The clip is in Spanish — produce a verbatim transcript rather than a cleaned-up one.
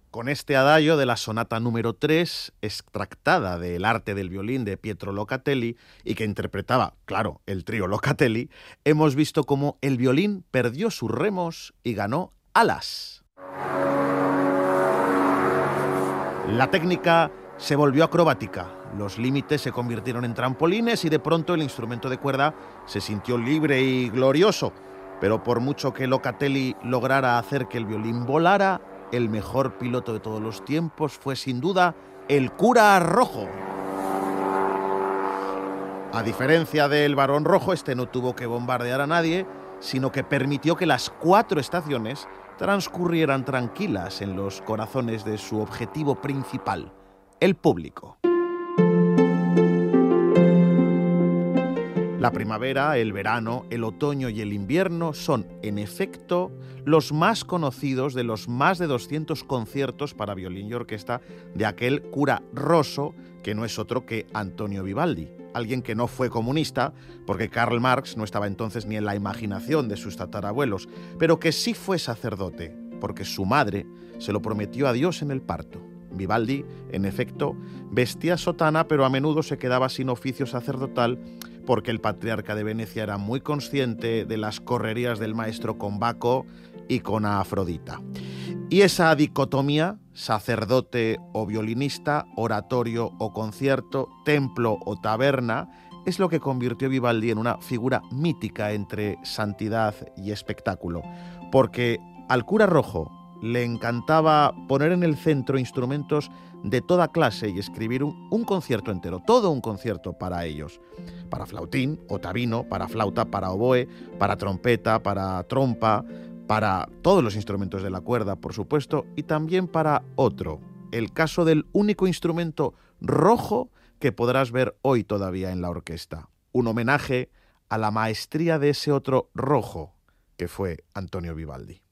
Con este adagio de la sonata número tres, extractada del arte del violín de Pietro Locatelli y que interpretaba, claro, el trío Locatelli, hemos visto cómo el violín perdió sus remos y ganó alas. La técnica se volvió acrobática, los límites se convirtieron en trampolines y de pronto el instrumento de cuerda se sintió libre y glorioso. Pero por mucho que Locatelli lograra hacer que el violín volara, el mejor piloto de todos los tiempos fue sin duda el cura rojo. A diferencia del Barón Rojo, este no tuvo que bombardear a nadie, sino que permitió que las cuatro estaciones transcurrieran tranquilas en los corazones de su objetivo principal, el público. La primavera, el verano, el otoño y el invierno son, en efecto, los más conocidos de los más de doscientos conciertos para violín y orquesta de aquel cura rosso, que no es otro que Antonio Vivaldi, alguien que no fue comunista, porque Karl Marx no estaba entonces ni en la imaginación de sus tatarabuelos, pero que sí fue sacerdote, porque su madre se lo prometió a Dios en el parto. Vivaldi, en efecto, vestía sotana, pero a menudo se quedaba sin oficio sacerdotal porque el patriarca de Venecia era muy consciente de las correrías del maestro con Baco y con Afrodita. Y esa dicotomía, sacerdote o violinista, oratorio o concierto, templo o taberna, es lo que convirtió a Vivaldi en una figura mítica entre santidad y espectáculo, porque al cura rojo le encantaba poner en el centro instrumentos de toda clase y escribir un, un concierto entero, todo un concierto para ellos, para flautín, otavino, para flauta, para oboe, para trompeta, para trompa, para todos los instrumentos de la cuerda, por supuesto, y también para otro, el caso del único instrumento rojo que podrás ver hoy todavía en la orquesta, un homenaje a la maestría de ese otro rojo que fue Antonio Vivaldi.